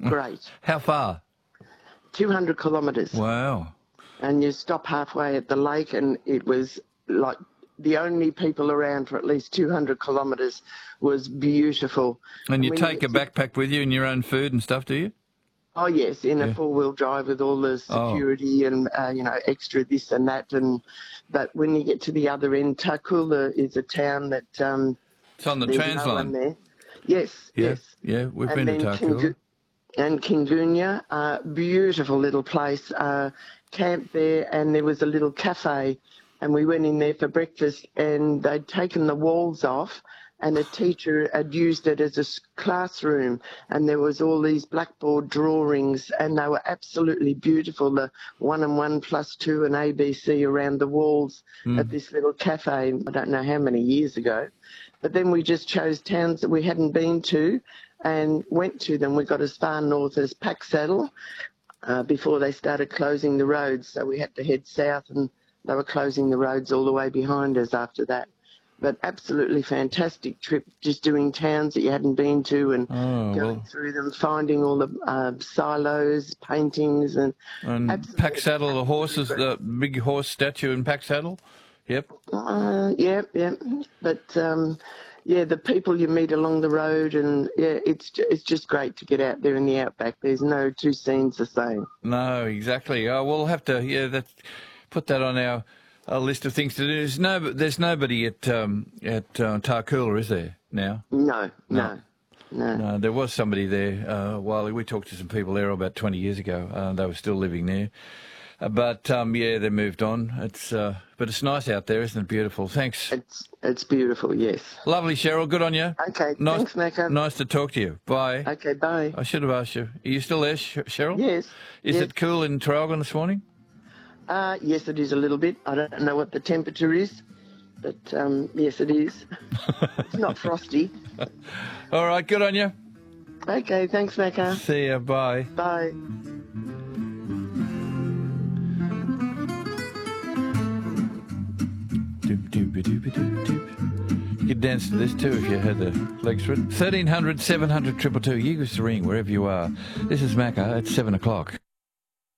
great. How far? 200 kilometres. Wow. And you stop halfway at the lake, and it was like the only people around for at least 200 kilometres. Was beautiful. And you take a backpack with you and your own food and stuff, do you? Oh, yes, in a four-wheel drive with all the security and, extra this and that. But when you get to the other end, Tarcoola is a town that... it's on the Transline. There. Yes, yes. Yeah, we've been to Tarcoola. And Kingunya, beautiful little place, camped there, and there was a little cafe, and we went in there for breakfast, and they'd taken the walls off, and a teacher had used it as a classroom, and there was all these blackboard drawings, and they were absolutely beautiful, the 1 and 1 plus 2 and ABC around the walls at this little cafe, I don't know how many years ago. But then we just chose towns that we hadn't been to and went to them. We got as far north as Packsaddle before they started closing the roads, so we had to head south, and they were closing the roads all the way behind us after that. But absolutely fantastic trip, just doing towns that you hadn't been to and going through them, finding all the silos, paintings. And Packsaddle, the horses, the big horse statue in Packsaddle? Yep. Yep. But, the people you meet along the road, and, it's just great to get out there in the outback. There's no two scenes the same. No, exactly. We'll have to, put that on our list of things to do. There's nobody at Tarcoola, is there, now? No. There was somebody there while we talked to some people there about 20 years ago. They were still living there. But they moved on. But it's nice out there, isn't it? Beautiful. Thanks. It's beautiful, yes. Lovely, Cheryl. Good on you. Okay, thanks, Macca. Nice to talk to you. Bye. Okay, bye. I should have asked you. Are you still there, Cheryl? Yes. Is it cool in Traralgon this morning? Yes, it is a little bit. I don't know what the temperature is, but yes, it is. It's not frosty. All right, good on you. Okay, thanks, Macca. See ya. Bye. Bye. You could dance to this too if you had the legs for it. 1300 700 222. You give us a ring wherever you are. This is Macca at 7 o'clock.